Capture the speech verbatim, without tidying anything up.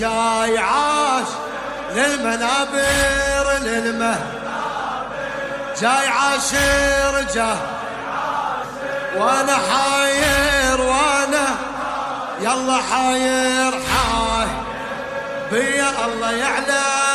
جاي عاش للمنابر للمه جاي عاشر جاه وانا حاير وانا يلا حاير حاي بيا الله يعلم